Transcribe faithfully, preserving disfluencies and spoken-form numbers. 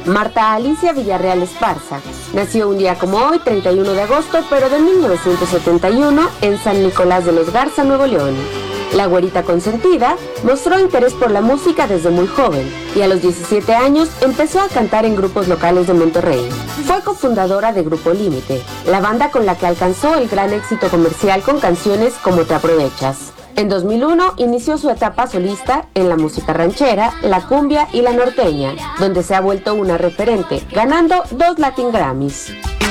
Marta Alicia Villarreal Esparza nació un día como hoy, treinta y uno de agosto, pero de mil novecientos setenta y uno, en San Nicolás de los Garza, Nuevo León. La güerita consentida mostró interés por la música desde muy joven y a los diecisiete años empezó a cantar en grupos locales de Monterrey. Fue cofundadora de Grupo Límite, la banda con la que alcanzó el gran éxito comercial con canciones como Te Aprovechas. En dos mil uno inició su etapa solista en la música ranchera, la cumbia y la norteña, donde se ha vuelto una referente, ganando dos Latin Grammys.